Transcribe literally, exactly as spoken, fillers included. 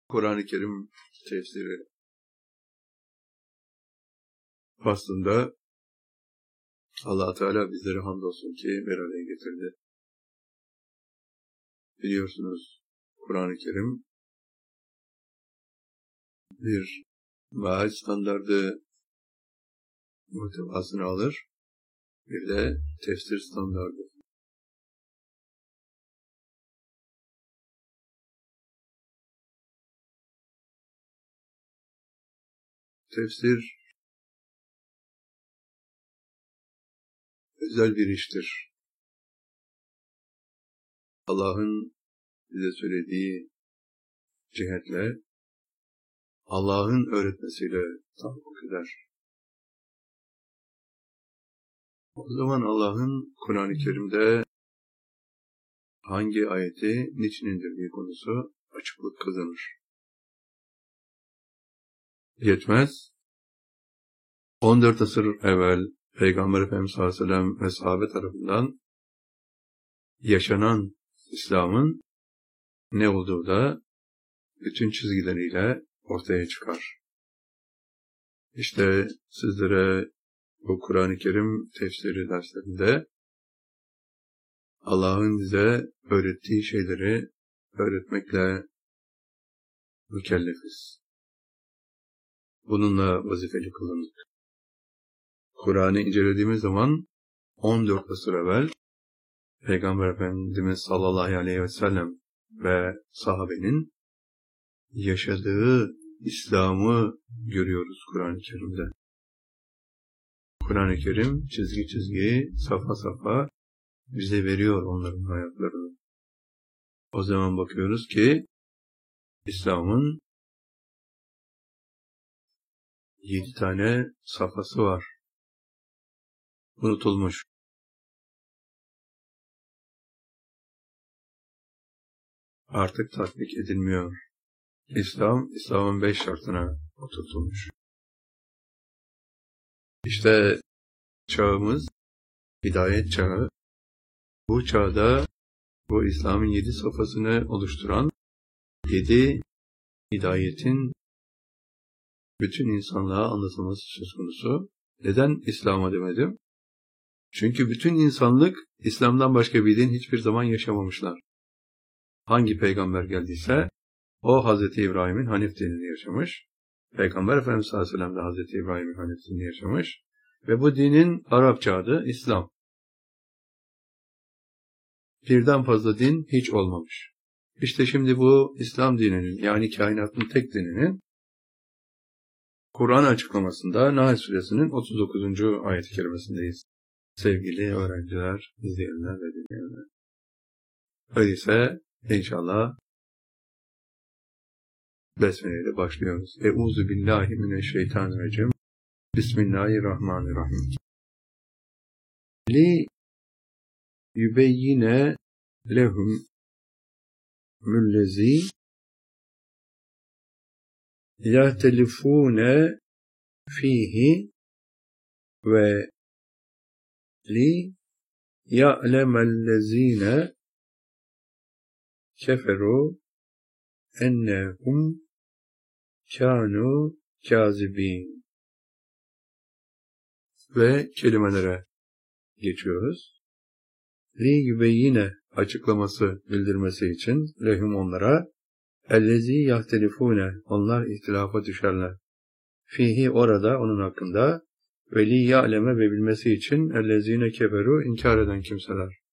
Kur'an-ı Kerim tefsiri aslında Allah Teala bizleri hamdolsun ki bir araya getirdi. Biliyorsunuz Kur'an-ı Kerim bir vaaz standardı muhtevasını alır, bir de tefsir standardı. Tefsir özel bir iştir. Allah'ın bize söylediği cihetle, Allah'ın öğretmesiyle tahakkuk eder. O zaman Allah'ın Kur'an-ı Kerim'de hangi ayeti niçin indirdiği konusu açıklık kazanır. Yetmez, on dört asır evvel Peygamber Efendimiz sallallahu aleyhi ve sellem ve sahabe tarafından yaşanan İslam'ın ne olduğu da bütün çizgileriyle ortaya çıkar. İşte sizlere bu Kur'an-ı Kerim tefsiri derslerinde Allah'ın bize öğrettiği şeyleri öğretmekle mükellefiz. Bununla vazifeli kılındık. Kur'an'ı incelediğimiz zaman on dört asır evvel Peygamber Efendimiz sallallahu aleyhi ve sellem ve sahabenin yaşadığı İslam'ı görüyoruz Kur'an-ı Kerim'de. Kur'an-ı Kerim çizgi çizgi, safa safa bize veriyor onların hayatlarını. O zaman bakıyoruz ki İslam'ın yedi tane safhası var. Unutulmuş. Artık tatbik edilmiyor. İslam, İslam'ın beş şartına oturtulmuş. İşte çağımız, hidayet çağı. Bu çağda bu İslam'ın yedi safhasını oluşturan yedi hidayetin bütün insanlığa anlatılması söz konusu. Neden İslam'a demedim? Çünkü bütün insanlık İslam'dan başka bir din hiçbir zaman yaşamamışlar. Hangi peygamber geldiyse o Hazreti İbrahim'in Hanif dinini yaşamış. Peygamber Efendimiz sallallahu aleyhi ve sellem de Hazreti İbrahim'in Hanif dinini yaşamış. Ve bu dinin Arapça adı İslam. Birden fazla din hiç olmamış. İşte şimdi bu İslam dininin, yani kainatın tek dininin Kur'an açıklamasında Nahl Suresinin otuz dokuzuncu ayet-i kerimesindeyiz. Sevgili öğrenciler, izleyenler ve dinleyenler. Öyleyse inşallah Besmele ile başlıyoruz. Euzu billahi mineşşeytanirracim. Bismillahirrahmanirrahim. Li yübeyyine lehum müllezi yahtelifune fihi ve li ya'lemellezine keferu ennehum kânû kâzibîn. Ve kelimelere geçiyoruz. Li yübeyyine açıklaması, bildirmesi için lehum onlara ellezî yahtelifûne onlar ihtilafa düşerler. Fihi orada onun hakkında ve li ya'leme ve bilmesi için ellezîne keferu inkar eden kimseler.